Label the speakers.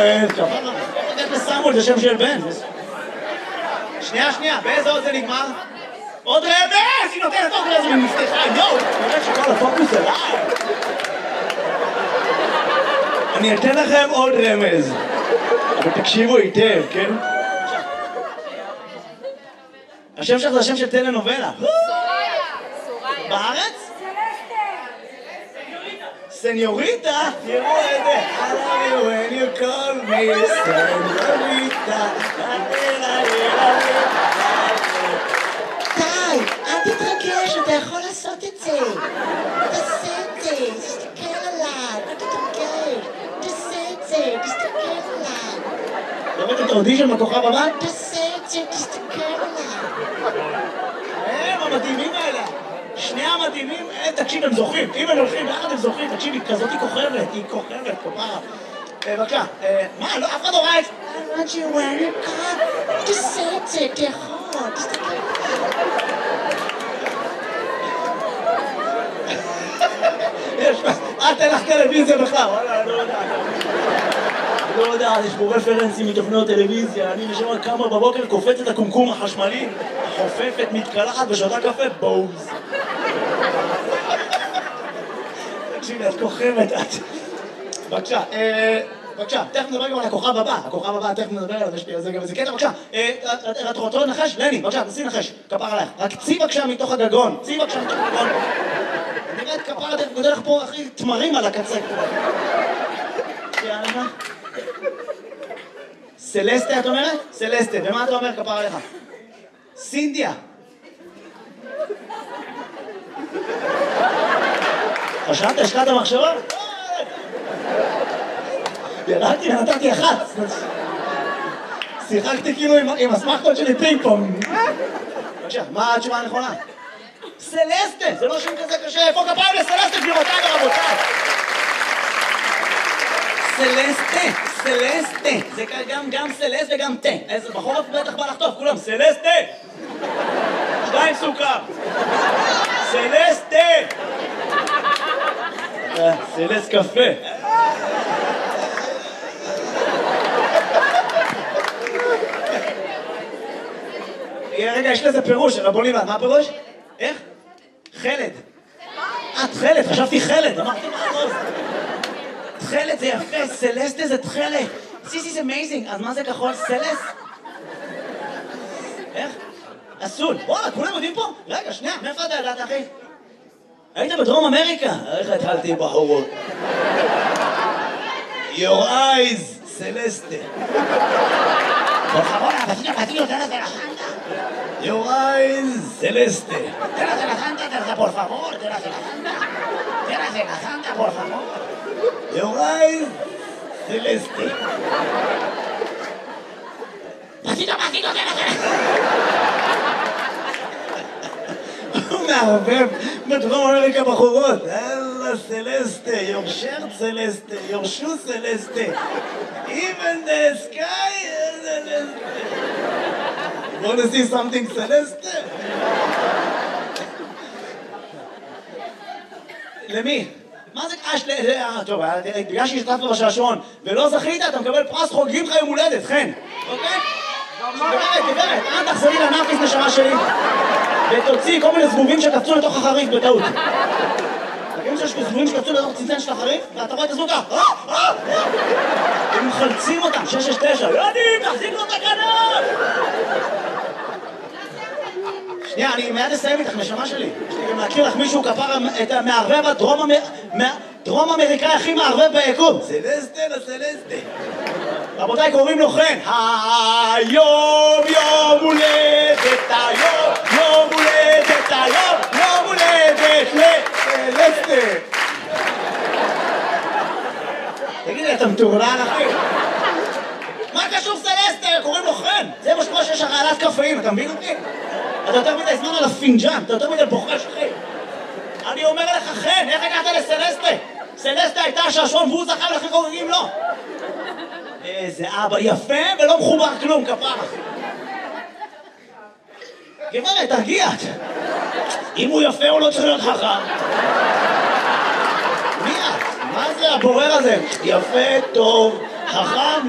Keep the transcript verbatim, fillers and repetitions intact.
Speaker 1: כפרה. איך שמו את זה שם של בן? שנייה, שנייה, באיזה עוד זה נגמר? עוד רמז! היא נותנת עוד רמז ומפתחה, יואו! נראה שכל הפוקוס אליי. אני אתן לכם עוד רמז. אבל תקשיבו היטב, כן? השם שלך זה השם של טלנובלה.
Speaker 2: סוריה. סוריה.
Speaker 1: בארץ? סניוריטה? תראו את זה. I love you when you call me סניוריטה.
Speaker 3: די, אל תתרגש, אתה יכול לעשות את זה. תעשה את זה, תסתכל עליו, אל תתרגש. תעשה את זה, תסתכל עליו.
Speaker 1: לראות את האודישן בכוכב הבא?
Speaker 3: תעשה את זה, תסתכל עליו.
Speaker 1: הם המדהימים האלה. שני המדהימים, תקשיב, הם זוכים. אם הם הולכים ביחד הם זוכים, תקשיב, היא כזאת היא כוכבת, היא כוכבת, כפרה. בבקשה, מה, לא, אף אחד לא ראה את זה.
Speaker 3: I want you when you come. תעשה את זה, אתה יכול, תסתכל עליו.
Speaker 1: אה, תן לך טלוויזיה בכלל, וואלה, לא יודע. לא יודע, יש פה רפרנסים מתוכניות טלוויזיה, אני נשמע כמה בבוקר קופץ את הקומקום החשמלי, חופפת, מתקלחת ושותה קפה, בוז. תקשיבי, את כוכבת, את... בבקשה, בבקשה, תכף נדבר גם על הכוכב הבא, הכוכב הבא, תכף נדבר עליו, יש לי על זה גם איזה קטע, בבקשה. את רוצה לנחש? לני, בבקשה, תנסי לנחש, כפר עלייך. רק צי בבקשה מתוך הגגון, צי בבקשה מתוך הגגון. נראית כפר, אתה גודל לך פה, אחי, תמרים על הקצה. יאללה. סלסטה, את אומרת? סלסטה, ומה אתה אומר, כפר עליך? סינדיה. חשבת, השקעת מחשבה? ירדתי ונתתי אחת. שיחקתי כאילו עם הסמכות שלי פינג פונג. בבקשה, מה התשובה הנכונה? סלסטה, זה לא שם כזה קשה. איפה כפיים לסלסטה, גבירותיי ורבותיי? סלסטה, סלסטה. זה גם גם סלסט וגם תה. איזה בחורף בטח בא לחטוף, כולם. סלסטה! שתיים סוכר. סלסטה! סלסט קפה. רגע, יש לזה פירוש, רבו ליבן, מה הפירוש? איך? חלד. את חלד, חשבתי חלד, אמרתי מה הראש? תכלת זה יפה, סלסטה זה תכלת. This is amazing, אז מה זה כחול? סלס? איך? אסול. וואלה, כולם יודעים פה? רגע, שנייה, מאיפה אתה ידעת, אחי? היית בדרום אמריקה? איך התחלתי בחורות? Your eyes, סלסטה. Por favor, vecino, vecino, te de la santa. Your eyes, celeste. Te de la santa, te por favor, te de la santa. Te de la santa, por favor. Your eyes, celeste. Vecino, vecino, te de la הוא מערבב בדרום אמריקה בחורות. אללה סלסטה, your shirt סלסטה, your shoe סלסטה. Even the sky is celeste. You want to see something celeste? למי? מה זה קש? טוב, בגלל שהשתתפת בשעשועון ולא זכית, אתה מקבל פרס חוגגים לך יום הולדת, חן. אוקיי? גברת, גברת, אל תחזרי לנאפיס נשמה שלי ותוציאי כל מיני זבובים שקפצו לתוך החריף בטעות. תגידו שיש זבובים שקפצו לתוך צנצן של החריף ואתה רואה את הזבוב ככה הם מחלצים אותם, שש שש תשע יודעים, תחזיק לו את הכנף. שנייה, אני מיד אסיים איתך נשמה שלי. יש לי גם להכיר לך מישהו כפר את המערבב הדרום אמריקאי הכי מערבב ביקום. סלסטה לסלסטה. רבותיי, קוראים לו חן. היום יום הולדת, היום יום הולדת, היום יום הולדת לסלסטה. תגידי, אתה מטורלל אחי? מה קשור סלסטה? קוראים לו חן. זה מה שקורה שיש הרעלת קפאים, אתה מבין אותי? אתה יותר מדי זמן על הפינג'אן, אתה יותר מדי בוחש אחי. אני אומר לך חן, איך הגעת לסלסטה? סלסטה הייתה שעשועון והוא זכה ולכן חוגגים לו. איזה אבא יפה ולא מחובר כלום, כפרה. גברת, תרגיע. אם הוא יפה הוא לא צריך להיות חכם. מי את? מה זה הבורר הזה? יפה, טוב, חכם.